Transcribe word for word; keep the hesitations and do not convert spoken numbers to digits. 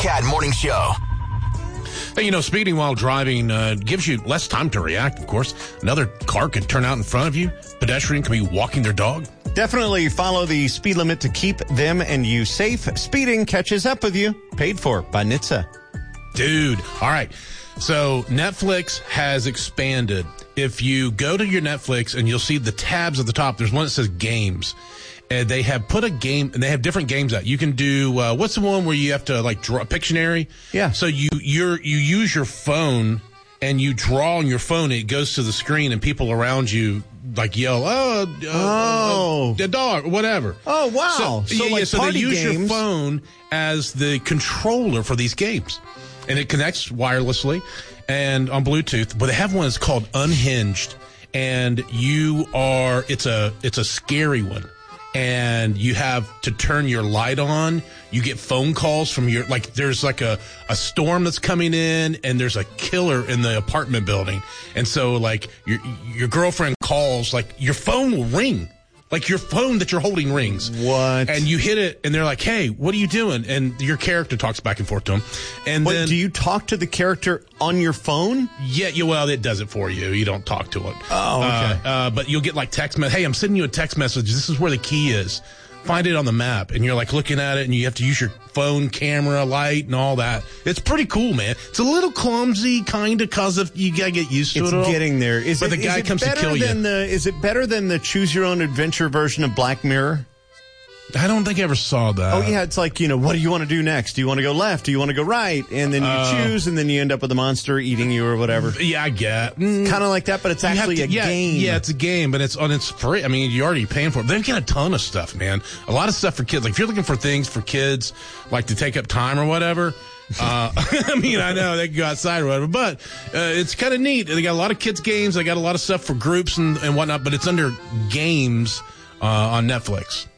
Cat Morning Show. Hey, you know, speeding while driving uh, gives you less time to react, of course. Another car could turn out in front of you. Pedestrian could be walking their dog. Definitely follow the speed limit to keep them and you safe. Speeding catches up with you. Paid for by N H T S A. Dude, all right. So Netflix has expanded. If you go to your Netflix and you'll see the tabs at the top, there's one that says games. And they have put a game, and they have different games out. You can do, uh, what's the one where you have to, like, draw Pictionary? Yeah. So you you're, you use your phone, and you draw on your phone, and it goes to the screen, and people around you, like, yell, oh, uh, oh. the dog, whatever. Oh, wow. So, So, yeah, like yeah, so they party use games. your phone as the controller for these games. And it connects wirelessly and on Bluetooth. But they have one that's called Unhinged, and you are, it's a, it's a scary one. And you have to turn your light on. You get phone calls from your, like, there's like a, a storm that's coming in, and there's a killer in the apartment building. And so, like, your your girlfriend calls, like, your phone will ring. Like, your phone that you're holding rings. What? And you hit it, and they're like, hey, what are you doing? And your character talks back and forth to them. And What, then, do you talk to the character on your phone? yeah, you, well, it does it for you. You don't talk to it. Oh, okay. Uh, uh, but you'll get like text message. Hey, I'm sending you a text message. This is where the key is. Find it on the map. And you're like looking at it, and you have to use your phone camera, light, and all that. It's pretty cool, man. It's a little clumsy, kind of, because of you gotta get used to It's it all. getting there. Is But it, the guy is it comes to better kill you. than the, is it better than the Choose Your Own Adventure version of Black Mirror? I don't think I ever saw that. Oh, yeah, it's like, you know, what do you want to do next? Do you want to go left? Do you want to go right? And then you Uh, choose, and then you end up with a monster eating you or whatever. Yeah, I get. Mm, Kind of like that, but it's you have actually to- a yeah, game. Yeah, it's a game, but it's on it's free. I mean, you're already paying for it. They've got a ton of stuff, man. A lot of stuff for kids. Like, if you're looking for things for kids, like to take up time or whatever, uh, I mean, I know they can go outside or whatever, but uh, it's kind of neat. They got a lot of kids games. They got a lot of stuff for groups and, and whatnot, but it's under games uh, on Netflix.